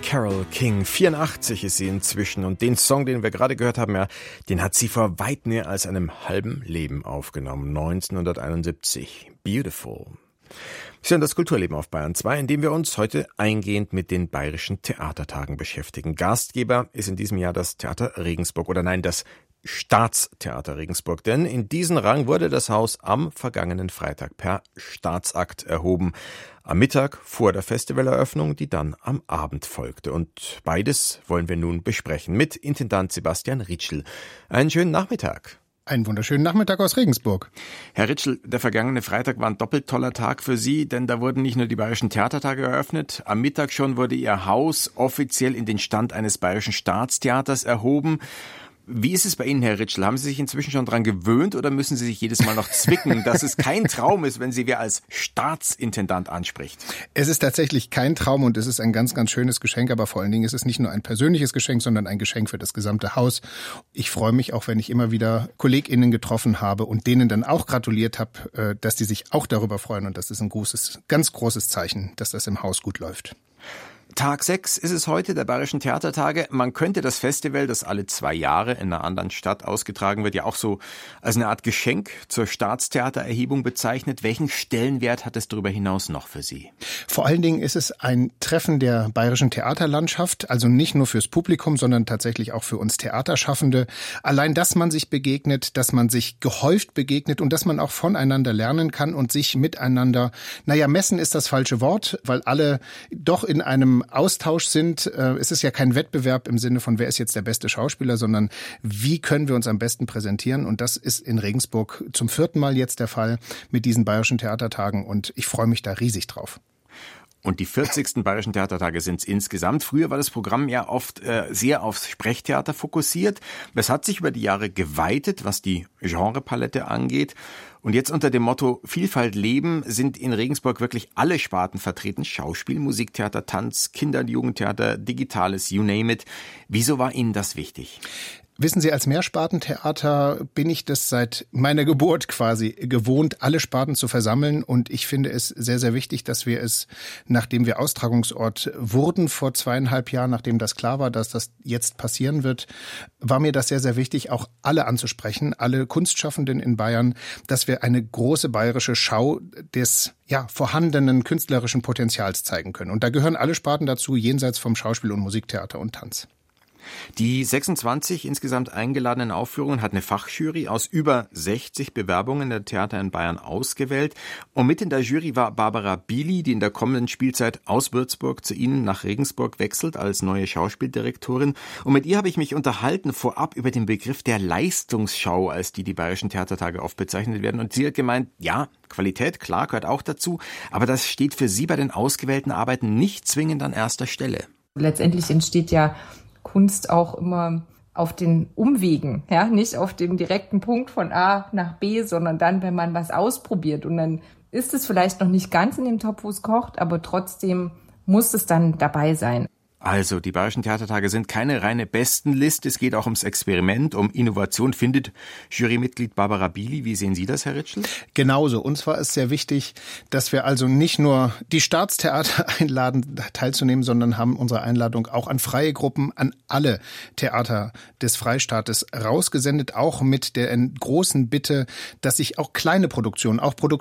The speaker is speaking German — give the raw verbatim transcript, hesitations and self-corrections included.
Carole King. vierundachtzig ist sie inzwischen und den Song, den wir gerade gehört haben, ja, den hat sie vor weit mehr als einem halben Leben aufgenommen. neunzehnhunderteinundsiebzig. Beautiful. Sie hören das Kulturleben auf Bayern zwei, in dem wir uns heute eingehend mit den Bayerischen Theatertagen beschäftigen. Gastgeber ist in diesem Jahr das Theater Regensburg oder nein, das Staatstheater Regensburg, denn in diesen Rang wurde das Haus am vergangenen Freitag per Staatsakt erhoben. Am Mittag vor der Festivaleröffnung, die dann am Abend folgte. Und beides wollen wir nun besprechen mit Intendant Sebastian Ritschl. Einen schönen Nachmittag. Einen wunderschönen Nachmittag aus Regensburg. Herr Ritschl, der vergangene Freitag war ein doppelt toller Tag für Sie, denn da wurden nicht nur die Bayerischen Theatertage eröffnet, am Mittag schon wurde Ihr Haus offiziell in den Stand eines Bayerischen Staatstheaters erhoben. Wie ist es bei Ihnen, Herr Ritschl? Haben Sie sich inzwischen schon dran gewöhnt oder müssen Sie sich jedes Mal noch zwicken, dass es kein Traum ist, wenn Sie wer als Staatsintendant anspricht? Es ist tatsächlich kein Traum und es ist ein ganz, ganz schönes Geschenk, aber vor allen Dingen ist es nicht nur ein persönliches Geschenk, sondern ein Geschenk für das gesamte Haus. Ich freue mich auch, wenn ich immer wieder KollegInnen getroffen habe und denen dann auch gratuliert habe, dass die sich auch darüber freuen und das ist ein großes, ganz großes Zeichen, dass das im Haus gut läuft. Tag sechs ist es heute, der Bayerischen Theatertage. Man könnte das Festival, das alle zwei Jahre in einer anderen Stadt ausgetragen wird, ja auch so als eine Art Geschenk zur Staatstheatererhebung bezeichnet. Welchen Stellenwert hat es darüber hinaus noch für Sie? Vor allen Dingen ist es ein Treffen der bayerischen Theaterlandschaft, also nicht nur fürs Publikum, sondern tatsächlich auch für uns Theaterschaffende. Allein, dass man sich begegnet, dass man sich gehäuft begegnet und dass man auch voneinander lernen kann und sich miteinander, naja, messen ist das falsche Wort, weil alle doch in einem Austausch sind. Es ist ja kein Wettbewerb im Sinne von, wer ist jetzt der beste Schauspieler, sondern wie können wir uns am besten präsentieren. Und das ist in Regensburg zum vierten Mal jetzt der Fall mit diesen Bayerischen Theatertagen. Und ich freue mich da riesig drauf. Und die vierzigsten Bayerischen Theatertage sind es insgesamt. Früher war das Programm ja oft äh, sehr aufs Sprechtheater fokussiert. Es hat sich über die Jahre geweitet, was die Genrepalette angeht. Und jetzt unter dem Motto Vielfalt leben sind in Regensburg wirklich alle Sparten vertreten. Schauspiel, Musiktheater, Tanz, Kinder- und Jugendtheater, Digitales, you name it. Wieso war Ihnen das wichtig? Wissen Sie, als Mehrspartentheater bin ich das seit meiner Geburt quasi gewohnt, alle Sparten zu versammeln. Und ich finde es sehr, sehr wichtig, dass wir es, nachdem wir Austragungsort wurden vor zweieinhalb Jahren, nachdem das klar war, dass das jetzt passieren wird, war mir das sehr, sehr wichtig, auch alle anzusprechen, alle Kunstschaffenden in Bayern, dass wir eine große bayerische Schau des ja, vorhandenen künstlerischen Potenzials zeigen können. Und da gehören alle Sparten dazu, jenseits vom Schauspiel und Musiktheater und Tanz. Die sechsundzwanzig insgesamt eingeladenen Aufführungen hat eine Fachjury aus über sechzig Bewerbungen der Theater in Bayern ausgewählt. Und mit in der Jury war Barbara Bili, die in der kommenden Spielzeit aus Würzburg zu Ihnen nach Regensburg wechselt als neue Schauspieldirektorin. Und mit ihr habe ich mich unterhalten vorab über den Begriff der Leistungsschau, als die die Bayerischen Theatertage oft bezeichnet werden. Und sie hat gemeint, ja, Qualität, klar, gehört auch dazu. Aber das steht für sie bei den ausgewählten Arbeiten nicht zwingend an erster Stelle. Letztendlich entsteht ja Kunst auch immer auf den Umwegen, ja, nicht auf dem direkten Punkt von A nach B, sondern dann, wenn man was ausprobiert und dann ist es vielleicht noch nicht ganz in dem Topf, wo es kocht, aber trotzdem muss es dann dabei sein. Also, die Bayerischen Theatertage sind keine reine Bestenliste. Es geht auch ums Experiment, um Innovation, findet Jurymitglied Barbara Bili. Wie sehen Sie das, Herr Ritschl? Genauso. Uns war es sehr wichtig, dass wir also nicht nur die Staatstheater einladen, teilzunehmen, sondern haben unsere Einladung auch an freie Gruppen, an alle Theater des Freistaates rausgesendet, auch mit der großen Bitte, dass sich auch kleine Produktionen, auch Produktionen,